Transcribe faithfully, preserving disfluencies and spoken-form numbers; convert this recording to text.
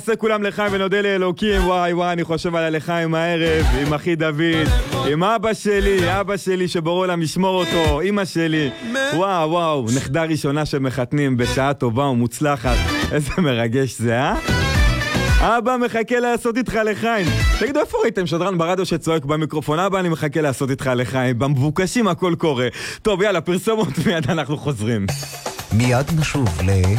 נעשה כולם לחיים ונודה לאלוקים. וואי וואי, אני חושב על הלחיים הערב עם אחי דוד, עם אבא שלי, אבא שלי שבורא לה משמור אותו, אמא שלי. וואו וואו, נכדה ראשונה שמחתנים בשעה טובה ומוצלחת. איזה מרגש זה, אה? אבא מחכה לעשות איתך לחיים. תגידו, איפה ראיתם שדרן ברדיו שצועק במיקרופון? אבא, אני מחכה לעשות איתך לחיים. במבוקשים הכל קורה. טוב, יאללה, פרסומות מיד אנחנו חוזרים. מיד נשוב ל...